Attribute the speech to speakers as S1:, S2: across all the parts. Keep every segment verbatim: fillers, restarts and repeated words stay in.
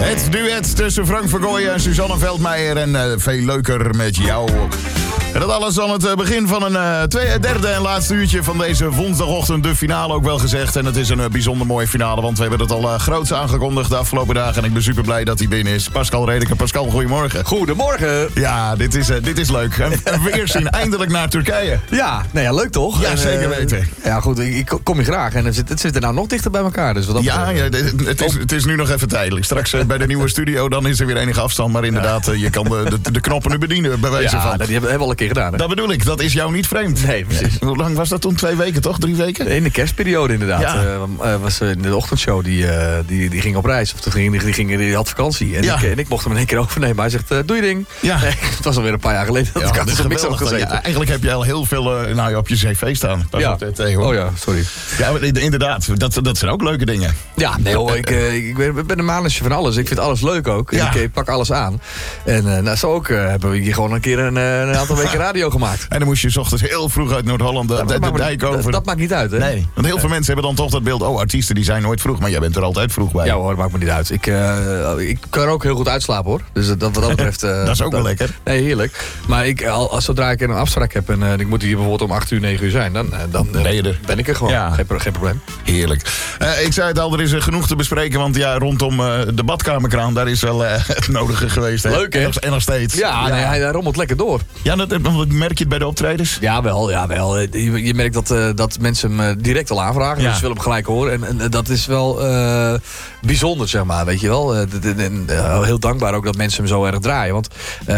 S1: Het duet tussen Frank Vergooyen en Suzanne Veldmeijer. En uh, veel leuker met jou. En dat alles aan het begin van een uh, tweede, derde en laatste uurtje van deze woensdagochtend. De finale ook wel gezegd. En het is een uh, bijzonder mooie finale, want we hebben het al uh, groots aangekondigd de afgelopen dagen. En ik ben super blij dat hij binnen is. Pascal Redeke. Pascal, goedemorgen.
S2: Goedemorgen.
S1: Ja, dit is, uh, dit is leuk. En, en weerzien eindelijk naar Turkije.
S2: Ja, nou ja, leuk toch?
S1: Ja,
S2: en,
S1: zeker
S2: uh,
S1: weten.
S2: Ja, goed, ik, ik kom je graag. En het zit, het zit er nou nog dichter bij elkaar. Dus wat dat
S1: ja, ja het, het, is, het is nu nog even tijdelijk. Straks uh, bij de nieuwe studio, dan is er weer enige afstand. Maar inderdaad, uh, je kan de, de, de knoppen nu bedienen, bij wijze
S2: ja,
S1: van.
S2: Ja, die hebben we al een keer gedaan. Hè?
S1: Dat bedoel ik. Dat is jou niet vreemd.
S2: Nee, precies.
S1: Hoe lang was dat toen? Twee weken, toch? Drie weken?
S2: In de kerstperiode inderdaad.
S1: Ja.
S2: Uh, uh, was uh, in de ochtendshow, die, uh, die, die ging op reis. Of die, ging, die, ging, die had vakantie. En,
S1: ja.
S2: ik, en ik mocht hem in één keer overnemen. Hij zegt, uh, doe je ding.
S1: Ja.
S2: Nee, het was alweer een paar jaar geleden dat
S1: ja,
S2: ik had zo'n mix had gezeten.
S1: Ja, eigenlijk heb je al heel veel uh, nou, ja, op je cv staan. Pas
S2: ja.
S1: op, Theo.
S2: Oh ja, sorry.
S1: Ja, maar inderdaad. Dat, dat zijn ook leuke dingen.
S2: Ja, nee hoor. Ik, uh, ik ben, ben een mannetje van alles. Ik vind alles leuk ook.
S1: Ja.
S2: Ik, ik pak alles aan. En uh, nou, zo ook uh, hebben we hier gewoon een keer een, uh, een aantal weken radio gemaakt.
S1: En dan moest je 's ochtends heel vroeg uit Noord-Holland de,
S2: Ja,
S1: de, de dijk over.
S2: Dat, dat maakt niet uit, hè?
S1: Nee, want heel veel mensen hebben dan toch dat beeld. Oh, artiesten die zijn nooit vroeg, maar jij bent er altijd vroeg bij.
S2: Ja hoor, dat maakt me niet uit. Ik, uh, ik kan er ook heel goed uitslapen hoor. Dus dat, wat dat betreft... Uh,
S1: dat is ook wel lekker.
S2: Nee, heerlijk. Maar ik, al, als, zodra ik een afspraak heb en uh, ik moet hier bijvoorbeeld om acht uur, negen uur zijn, dan, uh, dan uh,
S1: ben je er.
S2: Ben ik er gewoon.
S1: Ja.
S2: Geen, geen probleem.
S1: Heerlijk. Uh, ik zei het al, er is uh, genoeg te bespreken, want ja, rondom uh, de badkamerkraan, daar is wel uh, het nodige geweest. Hè?
S2: Leuk hè?
S1: En nog, en nog steeds.
S2: Ja, ja. Nee, hij, hij rommelt lekker door.
S1: Ja, dat, dat merk je het bij de optredens?
S2: Ja, wel. Ja, wel. Je, je merkt dat, uh, dat mensen hem uh, direct al aanvragen. Ja. Dus ze willen hem gelijk horen. En, en uh, dat is wel uh, bijzonder, zeg maar. Weet je wel. Uh, en, uh, heel dankbaar ook dat mensen hem zo erg draaien. Want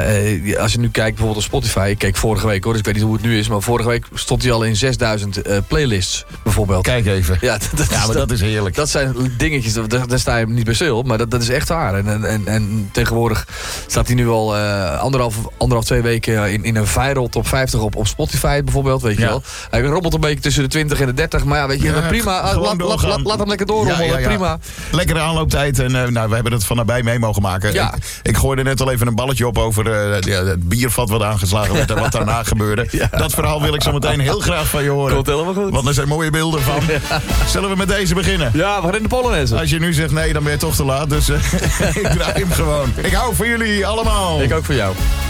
S2: uh, als je nu kijkt bijvoorbeeld op Spotify. Ik keek vorige week hoor, dus ik weet niet hoe het nu is. Maar vorige week stond hij al in zesduizend uh, playlists bijvoorbeeld.
S1: Kijk even.
S2: Ja, dat, dat,
S1: ja maar dat, dat is heerlijk.
S2: Dat zijn dingetjes, daar, daar sta je niet bij stil. Maar dat, dat is echt waar. En, en, en tegenwoordig staat hij nu al uh, anderhalf, anderhalf, twee weken in, in een viral top vijftig op, op Spotify bijvoorbeeld. Weet je ja. wel. Hij rommelt een beetje tussen de twintig en de dertig. Maar ja, weet je, ja, prima. Laat, laat, laat, laat hem lekker doorrommelen. Ja, ja, ja. Prima.
S1: Lekkere aanlooptijd. En uh, nou, we hebben het van nabij mee mogen maken.
S2: Ja.
S1: Ik, ik gooide net al even een balletje op over uh, ja, het biervat wat aangeslagen werd en wat daarna gebeurde. Ja. Dat verhaal wil ik zo meteen heel graag van je horen.
S2: Komt helemaal goed.
S1: Want er zijn mooie beelden van. Ja. Zullen we met deze beginnen?
S2: Ja, we gaan in de Polonaise.
S1: Als je nu zegt nee, dan ben je toch te laat. Dus uh, ik draai hem gewoon. Ik hou van jullie allemaal.
S2: Ik ook voor jou.